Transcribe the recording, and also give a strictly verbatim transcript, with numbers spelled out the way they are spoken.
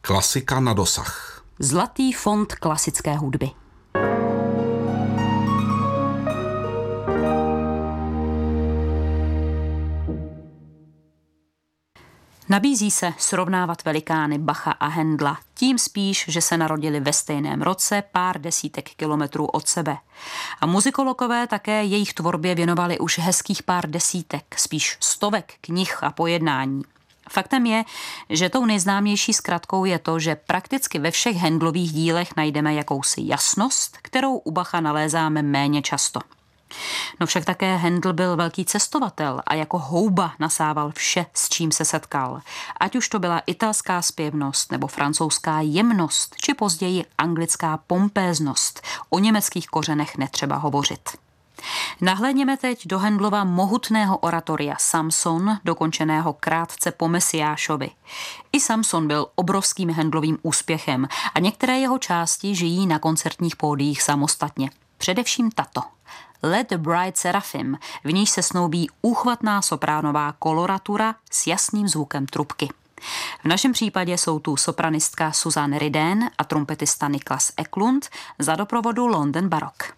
Klasika na dosah. Zlatý fond klasické hudby. Nabízí se srovnávat velikány Bacha a Händla, tím spíš, že se narodili ve stejném roce pár desítek kilometrů od sebe. A muzikologové také jejich tvorbě věnovali už hezkých pár desítek, spíš stovek knih a pojednání. Faktem je, že tou nejznámější zkratkou je to, že prakticky ve všech Händlových dílech najdeme jakousi jasnost, kterou u Bacha nalézáme méně často. No však také Händl byl velký cestovatel a jako houba nasával vše, s čím se setkal. Ať už to byla italská zpěvnost nebo francouzská jemnost, či později anglická pompéznost. O německých kořenech netřeba hovořit. Nahlédněme teď do Händlova mohutného oratoria Samson, dokončeného krátce po Mesiášovi. I Samson byl obrovským Händlovým úspěchem a některé jeho části žijí na koncertních pódiích samostatně. Především tato. Let the Bride Seraphim, v níž se snoubí úchvatná sopránová koloratura s jasným zvukem trubky. V našem případě jsou tu sopranistka Susanne Rydén a trumpetista Niklas Eklund za doprovodu London Baroque.